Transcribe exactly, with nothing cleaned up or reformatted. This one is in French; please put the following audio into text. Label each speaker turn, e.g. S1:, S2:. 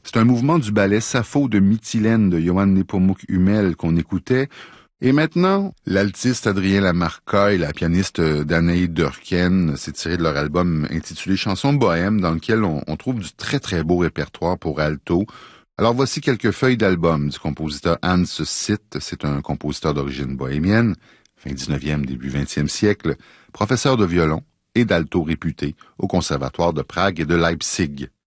S1: C'est un mouvement du ballet Sappho de Mytilène de Johann Nepomuk Hummel qu'on écoutait. Et maintenant, l'altiste Adrien Lamarca et la pianiste Danaï Durken s'est tiré de leur album intitulé Chansons bohèmes, dans lequel on, on trouve du très très beau répertoire pour alto. Alors voici quelques feuilles d'album du compositeur Hans Sitt. C'est un compositeur d'origine bohémienne, fin dix-neuvième, début vingtième siècle, professeur de violon et d'alto réputé au conservatoire de Prague et de Leipzig.